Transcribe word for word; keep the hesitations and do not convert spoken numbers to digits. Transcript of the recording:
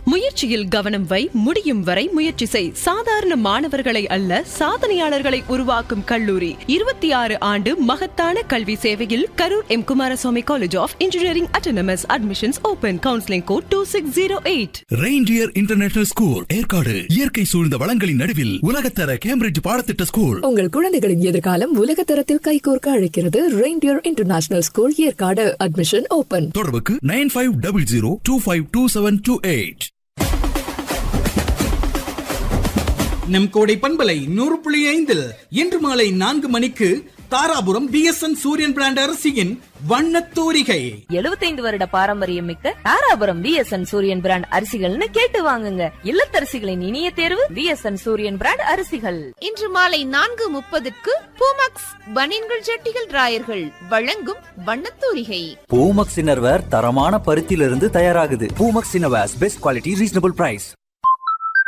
முயற்சியில் கவனம் வை, முடியும் வரை முயற்சி செய். சாதாரண மாணவர்களை அல்ல, சாதனையாளர்களை உருவாக்கும் கல்லூரி. இருபத்தி ஆறு ஆண்டு மகத்தான கல்வி சேவையில் Karur M Kumaraswamy college of engineering autonomous. Admissions open. Counselling code two six zero eight. Reindeer international school Yercaud. இயற்கை சூழ்ந்த வளங்களின் நடுவில் உலகத்தர கேம்பிரிட்ஜ் பாடத்திட்ட ஸ்கூல். உங்கள் குழந்தைகளின் எதிர்காலம் உலகத்தரத்தில் கைகோர்க்க அழைக்கிறது. Reindeer international school Yercaud. Admission open. தொடர்புக்கு nine five double zero two five two seven two eight. நம் கோடை பண்பலை நூறு புள்ளி ஐந்தில் இன்று மாலை நான்கு மணிக்கு தாராபுரம் பி எஸ் என் சூரியன் பிராண்ட் அரிசியின் வண்ணத்தூரிகை. எழுபத்தைந்து வருட பாரம்பரியம் மிக்க தாராபுரம் பி எஸ் என் சூரியன் பிராண்ட் அரிசிகள்னு கேட்டு வாங்குங்க. இல்லத்தரசிகளின் இனிய தேர்வு பி எஸ் என் சூரியன் பிராண்ட் அரிசிகள். இன்று மாலை நான்கு முப்பதுக்கு பூமக்ஸ் பனியன்கள் ஜட்டிகள் ராயர்கள் வழங்கும் வண்ணத்தூரிகை. பூமக்ஸ் இன்னர்வேர் தரமான பருத்தியிலிருந்து தயாராகுது. Poomex innerwears best quality reasonable price.